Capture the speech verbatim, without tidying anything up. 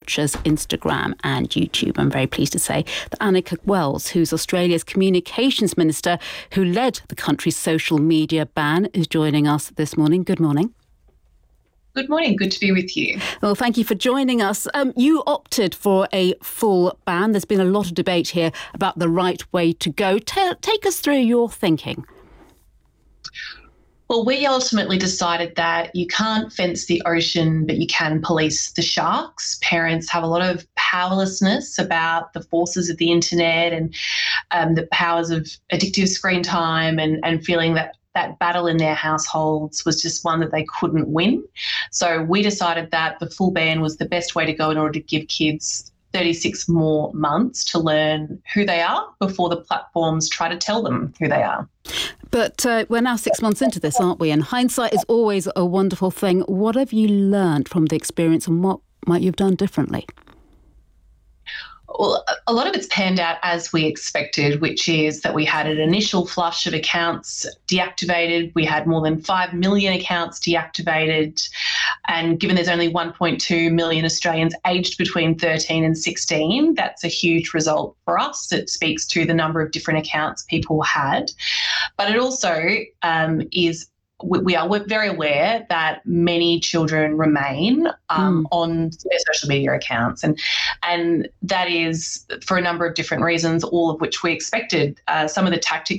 such as Instagram and YouTube. I'm very pleased to say that Annika Wells, who's Australia's Communications Minister, who led the country's social media ban, is joining us this morning. Good morning. Good morning. Good to be with you. Well, thank you for joining us. Um, you opted for a full ban. There's been a lot of debate here about the right way to go. Ta- take us through your thinking. Well, we ultimately decided that you can't fence the ocean, but you can police the sharks. Parents have a lot of powerlessness about the forces of the internet and um, the powers of addictive screen time and, and feeling that that battle in their households was just one that they couldn't win. So we decided that the full ban was the best way to go in order to give kids thirty-six more months to learn who they are before the platforms try to tell them who they are. But uh, we're now six months into this, aren't we? And hindsight is always a wonderful thing. What have you learned from the experience and what might you have done differently? Well, a lot of it's panned out as we expected, which is that we had an initial flush of accounts deactivated. We had more than five million accounts deactivated. And given there's only one point two million Australians aged between thirteen and sixteen, that's a huge result for us. It speaks to the number of different accounts people had. But it also um, is we are very aware that many children remain um, mm. on their social media accounts, and and that is for a number of different reasons, all of which we expected. Uh, some of the tactics